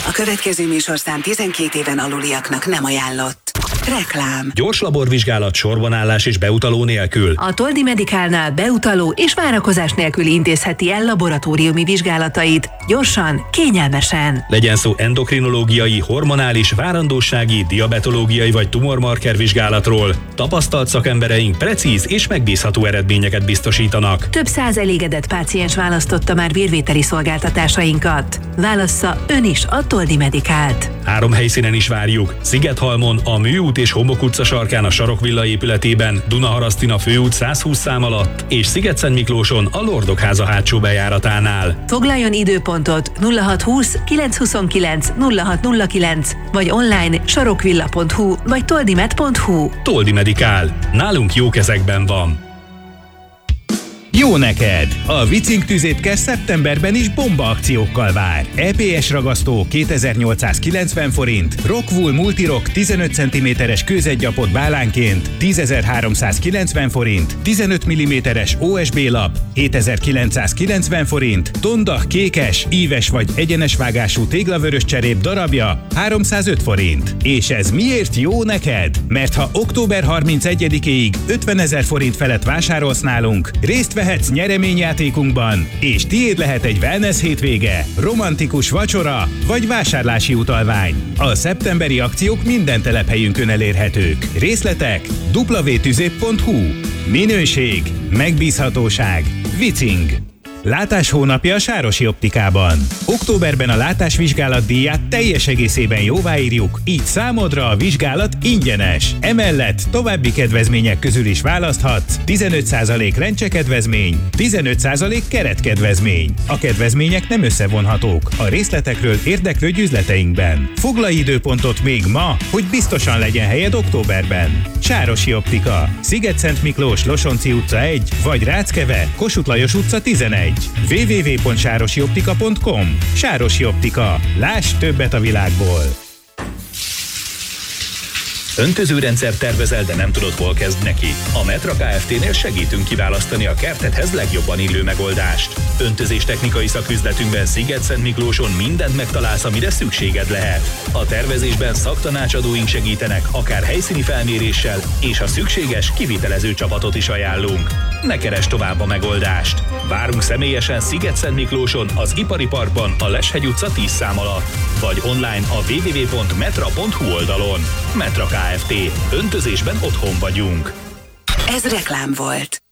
A következő műsorszám 12 éven aluliaknak nem ajánlott. Reklám. Gyors laborvizsgálat, sorbanállás és beutaló nélkül. A Toldi Medicalnál beutaló és várakozás nélkül intézheti el laboratóriumi vizsgálatait. Gyorsan, kényelmesen. Legyen szó endokrinológiai, hormonális, várandósági, diabetológiai vagy tumormarker vizsgálatról. Tapasztalt szakembereink precíz és megbízható eredményeket biztosítanak. Több 100 elégedett páciens választotta már vérvételi szolgáltatásainkat. Válassza ön is a Toldi Medicalt. 3 helyszínen is várjuk. Szigethalmon, a Műút és Homok utca sarkán a Sarokvilla épületében, Dunaharasztin a Főút 120 szám alatt, és Sziget-Szentmiklóson a Lordok háza hátsó bejáratánál. Foglaljon időpontot 0620 929 0609 vagy online sarokvilla.hu vagy toldimed.hu. Toldi Medicál. Nálunk jó kezekben van. Jó neked! A Vicing tüzétkes szeptemberben is bomba akciókkal vár. EPS ragasztó 2890 forint, Rockwool Multirock 15 cm-es kőzetgyapot bálánként 10.390 forint, 15 mm-es OSB lap 7990 forint, Tondach kékes, íves vagy egyenes vágású téglavörös cserép darabja 305 forint. És ez miért jó neked? Mert ha október 31-éig 50 000 forint felett vásárolsz nálunk, részt vehetsz nyereményjátékunkban, és tiéd lehet egy wellness hétvége, romantikus vacsora vagy vásárlási utalvány. A szeptemberi akciók minden telephelyünkön elérhetők. Részletek www.tüzép.hu. Minőség, megbízhatóság, Vicing. Látás hónapja a Sárosi Optikában. Októberben a látásvizsgálat díját teljes egészében jóváírjuk, így számodra a vizsgálat ingyenes. Emellett további kedvezmények közül is választhatsz: 15% lencsekedvezmény, 15% keretkedvezmény. A kedvezmények nem összevonhatók. A részletekről érdeklődj üzleteinkben. Foglalj időpontot még ma, hogy biztosan legyen helyed októberben. Sárosi Optika. Sziget-Szentmiklós, Losonci utca 1, vagy Ráckeve, Kossuth Lajos utca 11. www.sárosioptika.com. Sárosi Optika. Láss többet a világból! Öntözőrendszer tervezel, de nem tudod, hol kezd neki? A Metra Kft-nél segítünk kiválasztani a kertedhez legjobban illő megoldást. Öntözés technikai szaküzletünkben Sziget-Szentmiklóson mindent megtalálsz, amire szükséged lehet. A tervezésben szaktanácsadóink segítenek, akár helyszíni felméréssel, és ha szükséges, kivitelező csapatot is ajánlunk. Ne keresd tovább a megoldást! Várunk személyesen Sziget-Szentmiklóson, az Ipari Parkban, a Leshegy utca 10 szám alatt, vagy online a www.metra.hu oldalon. Metra Kft. Öntözésben otthon vagyunk. Ez reklám volt.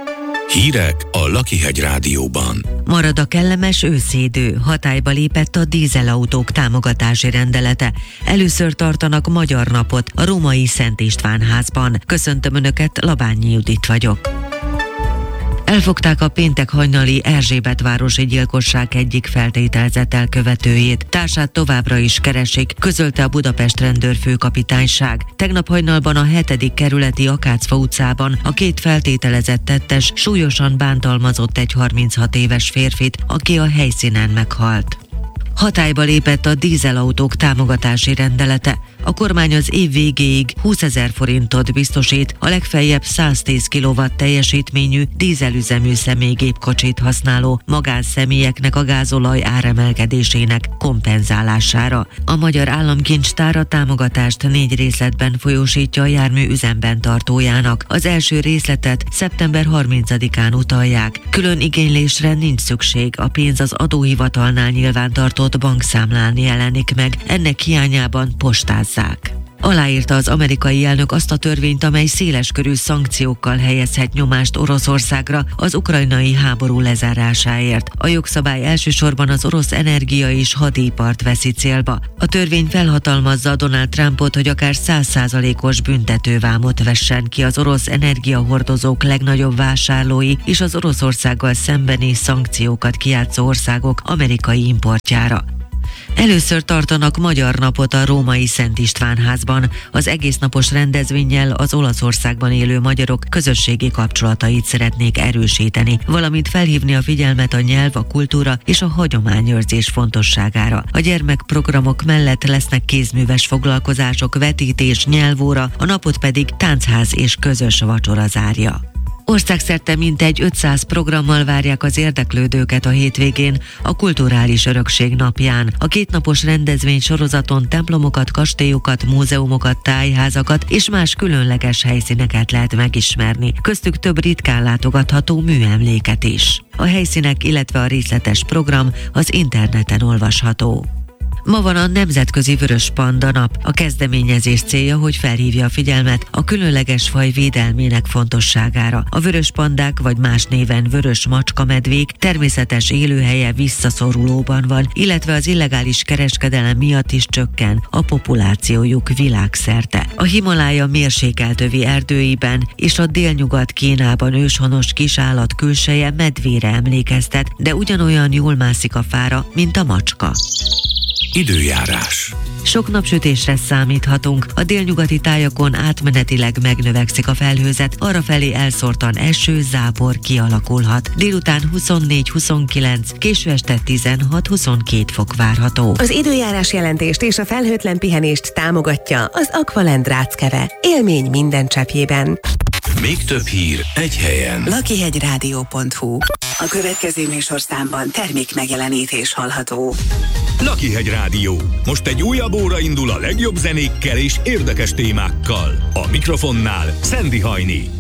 Hírek a Lakihegy Rádióban. Marad a kellemes őszi idő, hatályba lépett a dízelautók támogatási rendelete. Először tartanak magyar napot a római Szent István házban. Köszöntöm Önöket, Labányi Judit vagyok. Elfogták a péntek hajnali Erzsébetvárosi gyilkosság egyik feltételezett elkövetőjét. Társát továbbra is keresik, közölte a Budapest rendőrfőkapitányság. Tegnap hajnalban a 7. kerületi Akácfa utcában a 2 feltételezett tettes súlyosan bántalmazott egy 36 éves férfit, aki a helyszínen meghalt. Hatályba lépett a dízelautók támogatási rendelete. A kormány az év végéig 20 000 forintot biztosít a legfeljebb 110 kW teljesítményű dízelüzemű személygépkocsit használó magánszemélyeknek a gázolaj áremelkedésének kompenzálására. A Magyar Államkincstár a támogatást 4 részletben folyósítja a jármű üzemben tartójának. Az első részletet szeptember 30-án utalják. Külön igénylésre nincs szükség, a pénz az adóhivatalnál nyilvántartott bankszámlán jelenik meg, ennek hiányában postázzák. Aláírta az amerikai elnök azt a törvényt, amely széleskörű szankciókkal helyezhet nyomást Oroszországra az ukrajnai háború lezárásáért. A jogszabály elsősorban az orosz energia és hadipart veszi célba. A törvény felhatalmazza Donald Trumpot, hogy akár 100%-os büntetővámot vessen ki az orosz energiahordozók legnagyobb vásárlói és az Oroszországgal szembeni szankciókat kijátszó országok amerikai importjára. Először tartanak magyar napot a római Szent István házban. Az egésznapos rendezvénnyel az Olaszországban élő magyarok közösségi kapcsolatait szeretnék erősíteni, valamint felhívni a figyelmet a nyelv, a kultúra és a hagyományőrzés fontosságára. A gyermekprogramok mellett lesznek kézműves foglalkozások, vetítés, nyelvóra, a napot pedig táncház és közös vacsora zárja. Országszerte mintegy 500 programmal várják az érdeklődőket a hétvégén a Kulturális Örökség napján. A kétnapos rendezvény sorozaton templomokat, kastélyokat, múzeumokat, tájházakat és más különleges helyszíneket lehet megismerni. Köztük több ritkán látogatható műemléket is. A helyszínek, illetve a részletes program az interneten olvasható. Ma van a Nemzetközi Vörös Panda Nap. A kezdeményezés célja, hogy felhívja a figyelmet a különleges faj védelmének fontosságára. A vörös pandák, vagy más néven vörös macskamedvék természetes élőhelye visszaszorulóban van, illetve az illegális kereskedelem miatt is csökken a populációjuk világszerte. A Himalája mérsékeltövi erdőiben és a délnyugat Kínában őshonos kisállat külseje medvére emlékeztet, de ugyanolyan jól mászik a fára, mint a macska. Időjárás. Sok napsütésre számíthatunk, a délnyugati tájakon átmenetileg megnövekszik a felhőzet, arrafelé elszórtan eső, zápor kialakulhat. Délután 24-29, késő este 16-22 fok várható. Az időjárás jelentést és a felhőtlen pihenést támogatja az Aqualand Ráckeve. Élmény minden cseppjében. Még több hír egy helyen. lakihegyrádió.hu. A következő műsorszámban termék megjelenítés hallható. Lakihegy Rádió. Most egy újabb óra indul a legjobb zenékkel és érdekes témákkal. A mikrofonnál Szendi Hajni.